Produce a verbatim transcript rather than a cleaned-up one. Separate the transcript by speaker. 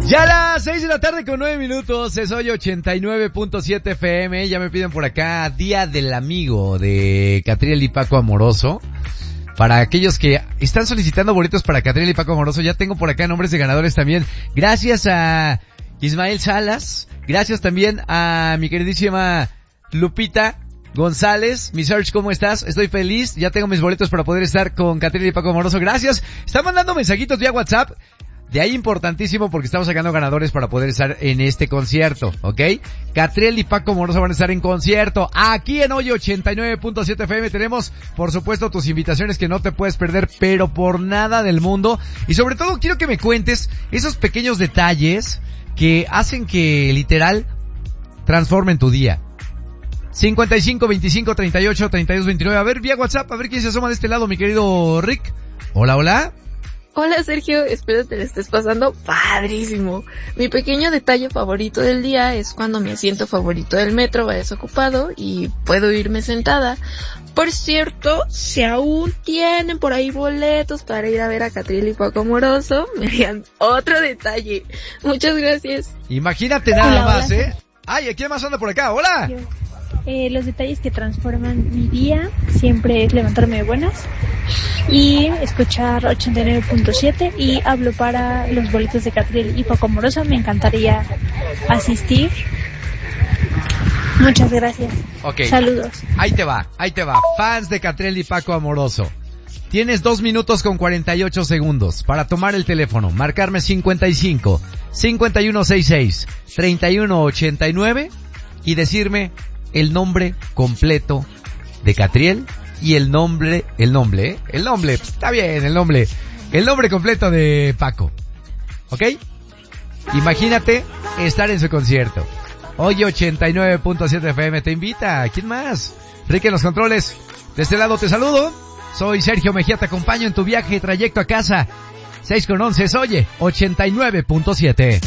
Speaker 1: Ya a las seis de la tarde con nueve minutos, es hoy ochenta y nueve punto siete F M, ya me piden por acá, Día del Amigo de Catriel y Paco Amoroso. Para aquellos que están solicitando boletos para Catriel y Paco Amoroso, ya tengo por acá nombres de ganadores también. Gracias a Ismael Salas, gracias también a mi queridísima Lupita González. Mi Search, ¿cómo estás? Estoy feliz, ya tengo mis boletos para poder estar con Catriel y Paco Amoroso, gracias. Están mandando mensajitos vía WhatsApp. De ahí importantísimo porque estamos sacando ganadores para poder estar en este concierto, ¿ok? Catriel y Paco Amoroso van a estar en concierto. Aquí en hoy ochenta y nueve punto siete F M tenemos, por supuesto, tus invitaciones que no te puedes perder, pero por nada del mundo. Y sobre todo quiero que me cuentes esos pequeños detalles que hacen que, literal, transformen tu día. cincuenta y cinco, veinticinco, treinta y ocho, treinta y dos, veintinueve. A ver, vía WhatsApp, a ver quién se asoma de este lado, mi querido Rick. Hola, hola.
Speaker 2: Hola Sergio, espero te la estés pasando padrísimo. Mi pequeño detalle favorito del día es cuando mi asiento favorito del metro va desocupado y puedo irme sentada. Por cierto, si aún tienen por ahí boletos para ir a ver a Catriel y Paco Amoroso, me harían otro detalle. Muchas gracias.
Speaker 1: Imagínate nada hola, más, hola. ¿eh? Ay, ¿quién más anda por acá? Hola.
Speaker 3: Yo. Eh, los detalles que transforman mi día siempre es levantarme de buenas y escuchar ochenta y nueve punto siete y hablo para los boletos de Catriel y Paco Amoroso. Me encantaría asistir. Muchas gracias.
Speaker 1: Okay.
Speaker 3: Saludos.
Speaker 1: Ahí te va, ahí te va. Fans de Catriel y Paco Amoroso. Tienes dos minutos con cuarenta y ocho segundos para tomar el teléfono, marcarme cincuenta y cinco, cincuenta y uno sesenta y seis, treinta y uno ochenta y nueve y decirme el nombre completo de Catriel y el nombre, el nombre, ¿eh? El nombre, está bien, el nombre, el nombre completo de Paco, ¿ok? Imagínate estar en su concierto. Hoy ochenta y nueve punto siete F M te invita. ¿Quién más? Ricky en los controles. De este lado te saludo. Soy Sergio Mejía, te acompaño en tu viaje y trayecto a casa. seis con once, oye, ochenta y nueve punto siete.